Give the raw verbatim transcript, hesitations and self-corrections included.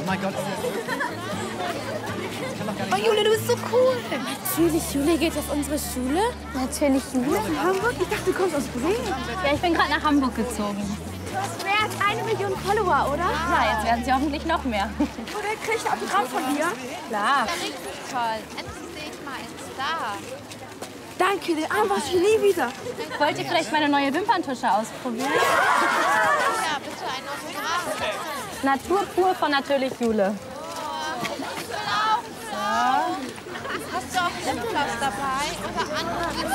mein Gott. Oh, Jule, du bist so cool. Natürlich, Jule geht auf unsere Schule. Natürlich, Jule. In Hamburg? Ich dachte, du kommst aus Bremen. Ja, ich bin gerade nach Hamburg gezogen. Du hast mehr als eine Million Follower, oder? Ja, jetzt werden sie hoffentlich noch mehr. Oder krieg ich ein Autogramm von dir? Klar. Ja, richtig toll. Endlich sehe ich mal einen Star. Danke, den Arm wasche ich nie wieder. Wollt ihr vielleicht meine neue Wimperntusche ausprobieren? Ja, bitte ein Autogramm. Natur pur von Natürlich Jule. Hast du auch Lipgloss dabei? Oder andere